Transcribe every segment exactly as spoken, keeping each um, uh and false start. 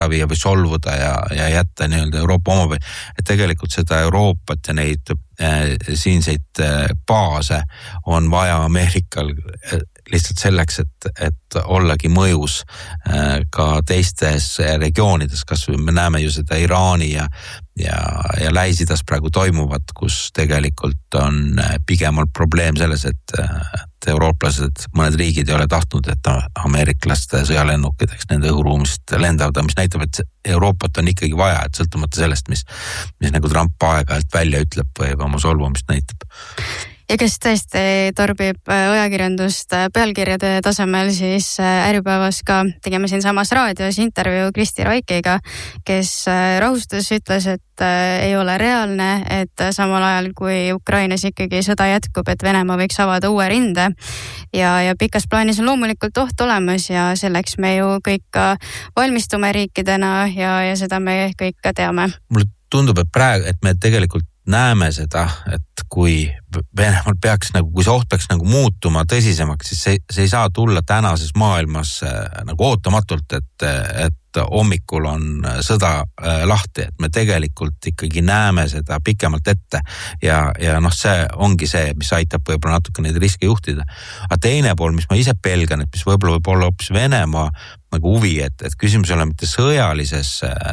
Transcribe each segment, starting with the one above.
viia või solvuda ja, ja jätta nii-öelda Euroopa oma või, et tegelikult seda Euroopat ja neid äh, siinseid äh, baase on vaja Ameerikal äh, lihtsalt selleks, et, et ollagi mõjus äh, ka teistes regioonides, kas me näeme ju seda Iraani ja, ja, ja Lähis-Idas praegu toimuvat, kus tegelikult on pigemalt probleem selles, et, et eurooplased, mõned riigid ei ole tahtnud, et ameeriklaste sõjalennukideks nende õhuruumist lendavad, mis näitab, et Euroopat on ikkagi vaja, et sõltumata sellest, mis, mis nagu Trump aeg-ajalt välja ütleb või oma solvumist näitab. Ja kes tõesti tarbib ajakirjandust pealkirjade tasemel, siis Äripäevas ka tegime siin samas raadios intervjuu Kristi Raikiga, kes rahustas, ütles, et ei ole reaalne, et samal ajal kui Ukrainas ikkagi sõda jätkub, et Venemaa võiks avada uue rinde ja, ja pikas plaanis on loomulikult oht olemas ja selleks me ju kõik ka valmistume riikidena ja, ja seda me kõik ka teame. Mulle tundub, et praegu, et me tegelikult näeme seda, et kui Venemaal peaks nagu, kui see oht peaks nagu muutuma tõsisemaks, siis see, see ei saa tulla tänases maailmas nagu ootamatult, et, et hommikul on sõda lahti, et me tegelikult ikkagi näeme seda pikemalt ette ja, ja noh, see ongi see, mis aitab võib-olla natuke neid riske juhtida. Aga teine pool, mis ma ise pelgan, et mis võib-olla võib olla hoopis Venemaa nagu huvi, et, et küsimus ei ole mitte sõjalises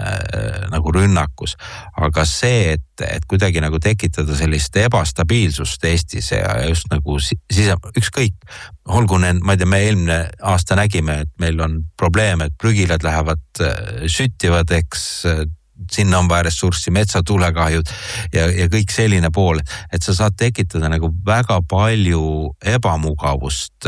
äh, nagu rünnakus, aga see, et, et kuidagi nagu tekitada sellist ebastabiilsust Eestis ja just nagu siis ükskõik, olgu need, ma ei tea, me eelmine aasta nägime, et meil on probleem, et prügilad lähevad süttivad, eks sinna on vaja ressurssi, metsatulekahjud ja, ja kõik selline pool, et sa saad tekitada nagu väga palju ebamugavust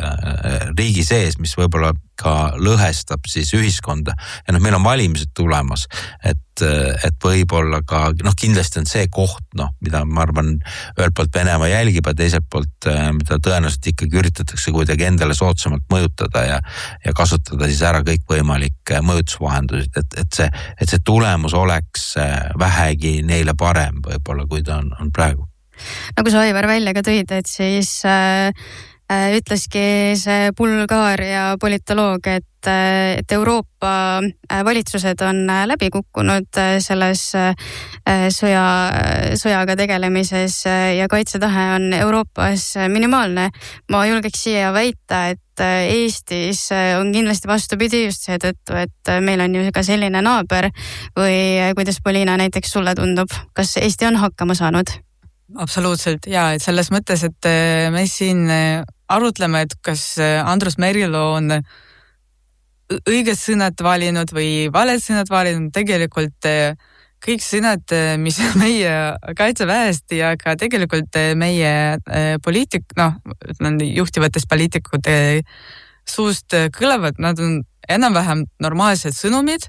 äh, riigi sees, mis võib-olla ka lõhestab siis ühiskonda. Ja noh, meil on valimised tulemas, et, et võib-olla ka, noh, kindlasti on see koht, noh, mida ma arvan, ühelt poolt Venemaa jälgib ja teiselt poolt, mida tõenäoliselt ikkagi üritatakse kuidagi endale soodsamalt mõjutada ja, ja kasutada siis ära kõik võimalik mõjutusvahendusid, et, et see, et see tulemus oleks vähegi neile parem võib-olla, kui ta on, on praegu. Nagu sa Aivar välja ka tõid, et siis äh, ütleski see Bulgaaria politoloog, et, et Euroopa valitsused on läbi kukkunud selles sõja, sõjaga tegelemises ja kaitsetahe on Euroopas minimaalne. Ma julgeks siia väita, et Eestis on kindlasti vastupidi just seetõttu, et meil on ju ka selline naaber või kuidas Poliina näiteks sulle tundub, kas Eesti on hakkama saanud? Absoluutselt, jaa, et selles mõttes, et me siin arutleme, et kas Andrus Merilo on õiged sõnad valinud või valed sõnad valinud, tegelikult kõik sõnad, mis meie kaitseväest ja ka tegelikult meie poliitik, noh, juhtivates poliitikute suust kõlavad, nad on enam-vähem normaalsed sõnumid.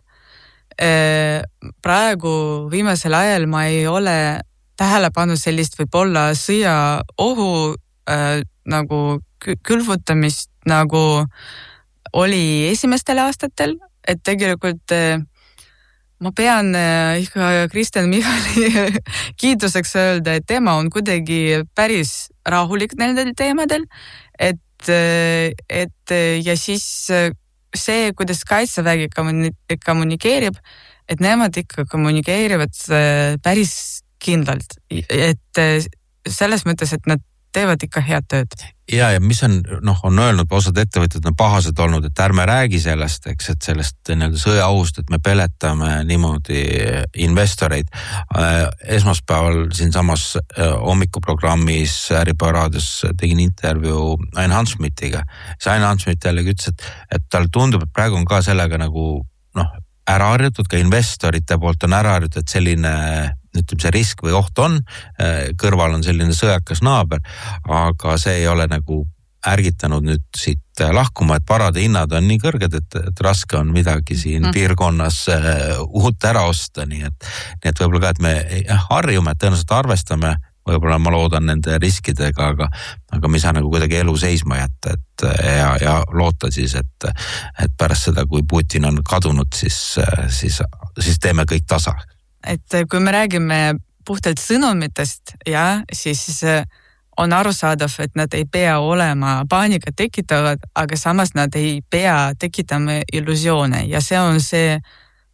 Praegu viimasel ajal ma ei ole tähelepanu sellist võib-olla sõja ohu äh, nagu külvutamist nagu oli esimestel aastatel, et tegelikult äh, ma pean äh, ikka Kristen Michali kiituseks öelda, et tema on kuidagi päris rahulik nendel teemadel, et, äh, et ja siis äh, see, kuidas kaitsevägi kommunikeerib, et nemad ikka kommunikeerivad äh, päris kindlalt, et selles mõttes, et nad teevad ikka head tööd. Ja, ja mis on, noh, on öelnud, osad ettevõtjad on pahased olnud, et ärme räägi sellest, eks, et sellest nii-öelda sõjaohust, et me peletame niimoodi investoreid. Esmaspäeval siin samas hommikuprogrammis Äripäeva raadios tegin intervjuu Ain Hanschmidtiga. See Ain Hanschmidt jällegi ütles, et, et tal tundub, et praegu on ka sellega nagu, noh, ära harjutud, ka investorite poolt on ära harjutud, et selline, ütleme, see risk või oht on, kõrval on selline sõjakas naaber, aga see ei ole nagu ärgitanud nüüd siit lahkuma, et varade hinnad on nii kõrged, et, et raske on midagi siin mm. piirkonnas uut ära osta, nii et, nii et võib-olla ka, et me harjume, et tõenäoliselt arvestame, võib-olla ma loodan nende riskidega, aga, aga me ei saa nagu kuidagi elu seisma jätta, et ja, ja loota siis, et, et pärast seda, kui Putin on kadunud, siis, siis, siis teeme kõik tasa. Et kui me räägime puhtalt sõnumitest, ja, siis on arusaadav, et nad ei pea olema paanika tekitavad, aga samas nad ei pea tekitama illusioone ja see on see